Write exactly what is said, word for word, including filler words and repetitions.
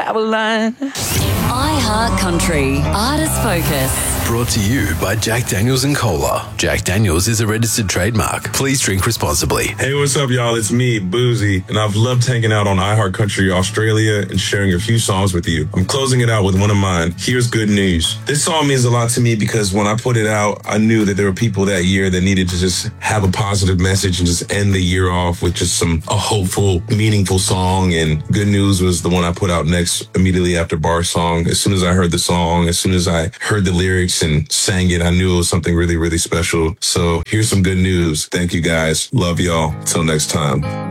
Caroline. iHeart Country Artist Focus. Brought to you by Jack Daniels and Cola. Jack Daniels is a registered trademark. Please drink responsibly. Hey, what's up, y'all? It's me, Boozy, and I've loved hanging out on iHeart Country Australia and sharing a few songs with you. I'm closing it out with one of mine. Here's Good News. This song means a lot to me because when I put it out, I knew that there were people that year that needed to just have a positive message and just end the year off with just some a hopeful, meaningful song. And Good News was the one I put out next, immediately after Bar's song. As soon as I heard the song, as soon as I heard the lyrics and sang it, I knew it was something really, really special. So here's some good news. Thank you guys. Love y'all. Till next time.